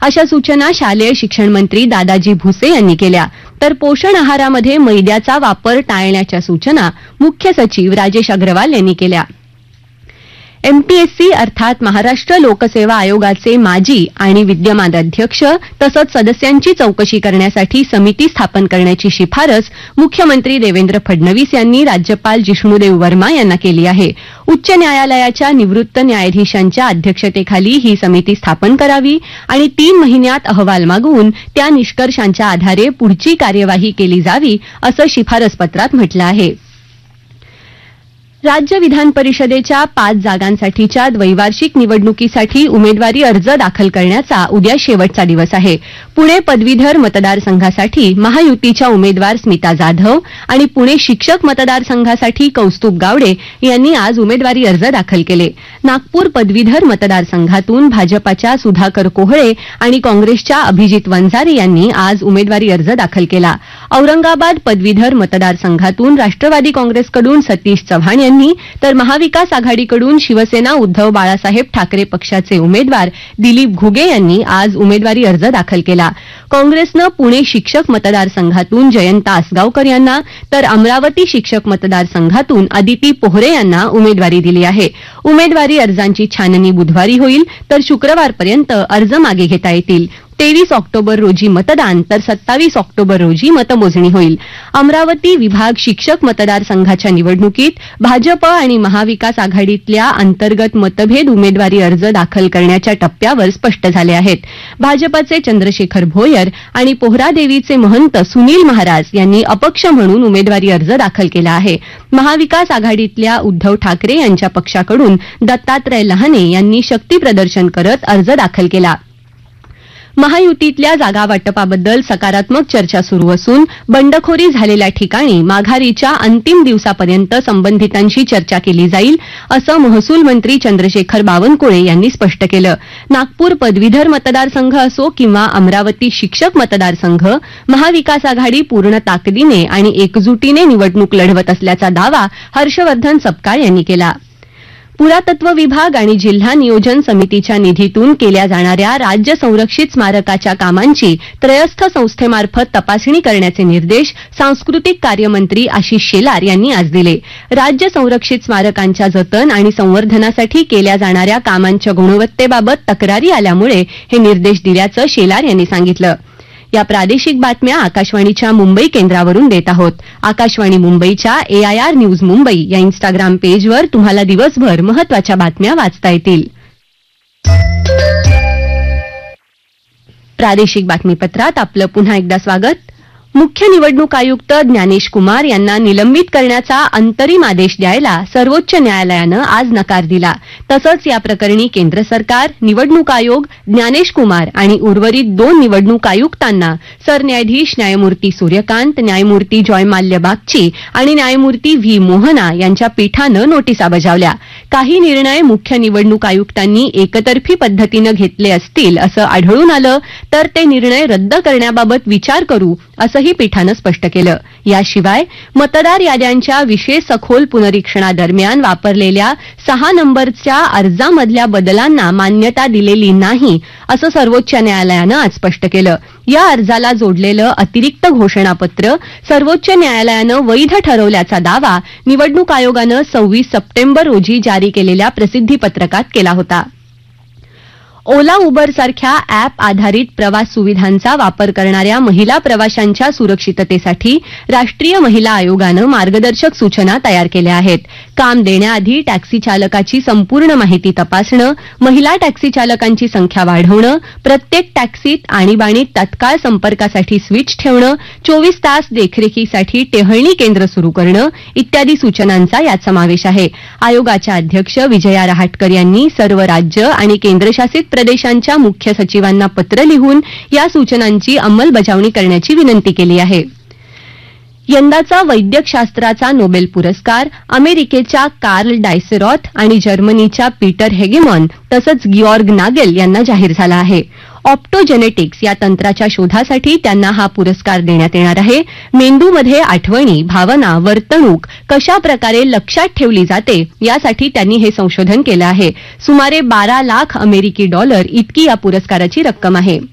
अशा सूचना शालेय शिक्षण मंत्री दादाजी भुसे यांनी केल्या. तर पोषण आहारामध्ये मैद्याचा वापर टाळण्याच्या सूचना मुख्य सचिव राजेश अग्रवाल यांनी केल्या. एमपीएससी अर्थात महाराष्ट्र लोकसेवा आयोगाचे माजी आणि विद्यमान अध्यक्ष तसंच सदस्यांची चौकशी करण्यासाठी समिती स्थापन करण्याची शिफारस मुख्यमंत्री देवेंद्र फडणवीस यांनी राज्यपाल जिष्णुदेव वर्मा यांना केली आहे. उच्च न्यायालयाच्या निवृत्त न्यायाधीशांच्या अध्यक्षतेखाली ही समिती स्थापन करावी आणि 3 महिन्यात अहवाल मागवून त्या निष्कर्षांच्या आधारे पुढची कार्यवाही केली जावी असं शिफारसपत्रात म्हटलं आहे. राज्य विधान परिषदेच्या 5 जागांसाठीच्या द्वैवार्षिक निवडणुकीसाठी उमेदवारी अर्ज दाखल करण्याचा उद्या शेवटचा दिवस आहे. पुणे पदवीधर मतदारसंघासाठी महायुतीच्या उमेदवार स्मिता जाधव आणि पुणे शिक्षक मतदारसंघासाठी कौस्तुभ गावडे यांनी आज उमेदवारी अर्ज दाखल केले. नागपूर पदवीधर मतदारसंघातून भाजपाच्या सुधाकर कोहळे आणि काँग्रेसच्या अभिजित वंजारे यांनी आज उमेदवारी अर्ज दाखल केला. औरंगाबाद पदवीधर मतदारसंघातून राष्ट्रवादी काँग्रेसकडून सतीश चव्हाण यांनी तर महाविकास आघाडीकडून शिवसेना उद्धव बाळासाहेब ठाकरे पक्षाचे उमेदवार दिलीप घुगे यांनी आज उमेदवारी अर्ज दाखल केला. काँग्रेसनं पुणे शिक्षक मतदारसंघातून जयंत आसगावकर यांना तर अमरावती शिक्षक मतदारसंघातून अदिती पोहरे यांना उमेदवारी दिली आहे. उमेदवारी अर्जांची छाननी बुधवारी होईल तर शुक्रवारपर्यंत अर्ज मागे घेता येतील. 23 ऑक्टोबर रोजी मतदान तर 27 ऑक्टोबर रोजी मतमोजणी होईल. अमरावती विभाग शिक्षक मतदारसंघाच्या निवडणुकीत भाजप आणि महाविकास आघाडीतल्या अंतर्गत मतभेद उमेदवारी अर्ज दाखल करण्याच्या टप्प्यावर स्पष्ट झाले आहेत. भाजपचे चंद्रशेखर भोयर आणि पोहरादेवीचे महंत सुनील महाराज यांनी अपक्ष म्हणून उमेदवारी अर्ज दाखल केला आहे. महाविकास आघाडीतल्या उद्धव ठाकरे यांच्या पक्षाकडून दत्तात्रय लहाने यांनी शक्तीप्रदर्शन करत अर्ज दाखल केला. महायुतीतल्या जागा वाटपाबद्दल सकारात्मक चर्चा सुरू असून बंडखोरी झालेल्या ठिकाणी माघारीच्या अंतिम दिवसापर्यंत संबंधितांशी चर्चा केली जाईल असं महसूल मंत्री चंद्रशेखर बावनकुळे यांनी स्पष्ट केलं. नागपूर पदवीधर मतदारसंघ असो किंवा अमरावती शिक्षक मतदारसंघ महाविकास आघाडी पूर्ण ताकदीने आणि एकजुटीने निवडणूक लढवत असल्याचा दावा हर्षवर्धन सपकाळ यांनी केला. पुरातत्व विभाग आणि जिल्हा नियोजन समितीच्या निधीतून केल्या जाणाऱ्या राज्य संरक्षित स्मारकाच्या कामांची त्रयस्थ संस्थेमार्फत तपासणी करण्याचे निर्देश सांस्कृतिक कार्यमंत्री आशिष शेलार यांनी आज दिले. राज्य संरक्षित स्मारकांच्या जतन आणि संवर्धनासाठी केल्या जाणाऱ्या कामांच्या गुणवत्तेबाबत तक्रारी आल्यामुळे हे निर्देश दिल्याचं शेलार यांनी सांगितलं. या प्रादेशिक बातम्या आकाशवाणीच्या मुंबई केंद्रावरून देत आहोत. आकाशवाणी मुंबईच्या AIR न्यूज मुंबई या इन्स्टाग्राम पेजवर तुम्हाला दिवसभर महत्त्वाच्या बातम्या वाचता येतील. प्रादेशिक बातमीपत्रात आपलं पुन्हा एकदा स्वागत. मुख्य निवडणूक आयुक्त ज्ञानेश कुमार यांना निलंबित करण्याचा अंतरिम आदेश द्यायला सर्वोच्च न्यायालयानं आज नकार दिला. तसंच या प्रकरणी केंद्र सरकार, निवडणूक आयोग, ज्ञानेश कुमार आणि उर्वरित 2 निवडणूक आयुक्तांना सरन्यायाधीश न्यायमूर्ती सूर्यकांत, न्यायमूर्ती जॉयमाल्य बागची आणि न्यायमूर्ती व्ही मोहना यांच्या पीठानं नोटिसा बजावल्या. काही निर्णय मुख्य निवडणूक आयुक्तांनी एकतर्फी पद्धतीनं घेतले असतील असं आढळून आलं तर ते निर्णय रद्द करण्याबाबत विचार करू असंही पीठानं स्पष्ट केलं. याशिवाय मतदार याद्यांच्या विशेष सखोल पुनरीक्षणादरम्यान वापरलेल्या 6 नंबरच्या अर्जामधल्या बदलांना मान्यता दिलेली नाही असं सर्वोच्च न्यायालयानं आज स्पष्ट केलं. या अर्जाला जोडलेलं अतिरिक्त घोषणापत्र सर्वोच्च न्यायालयानं वैध ठरवल्याचा दावा निवडणूक आयोगानं 26 सप्टेंबर रोजी जारी केलेल्या प्रसिद्धीपत्रकात केला होता. ओला उबर सारख्या अॅप आधारित प्रवास सुविधांचा वापर करणाऱ्या महिला प्रवाशांच्या सुरक्षिततेसाठी राष्ट्रीय महिला आयोगानं मार्गदर्शक सूचना तयार केल्या आहेत. काम देण्याआधी टॅक्सी चालकाची संपूर्ण माहिती तपासणं, महिला टॅक्सी चालकांची संख्या वाढवणं, प्रत्येक टॅक्सीत आणीबाणीत तत्काळ संपर्कासाठी स्विच ठेवणं, 24 तास देखरेखीसाठी टेहळणी केंद्र सुरू करणं इत्यादी सूचनांचा यात समावेश आहे. आयोगाच्या अध्यक्ष विजया रहाटकर यांनी सर्व राज्य आणि केंद्रशासित प्रदेशांच्या मुख्य सचिवांना पत्र लिहून या सूचनांची अंमलबजावणी करण्याची विनंती केली आहे. यंदाचा वैद्यकशास्त्राचा नोबेल पुरस्कार अमेरिकेच्या कार्ल डायसेरॉथ आणि जर्मनीच्या पीटर हेगेमॉन तसंच गिऑर्ग नागेल यांना जाहीर झाला आहे. ऑप्टोजेनेटिक्स या तंत्राच्या शोधासाठी त्यांना हा पुरस्कार देण्यात येणार आहे. मेंदूमध्ये आठवणी, भावना, वर्तणूक कशा प्रकारे लक्षात ठेवली जाते यासाठी त्यांनी हे संशोधन केलं आहे. सुमारे $12 लाख इतकी या पुरस्काराची रक्कम आहे.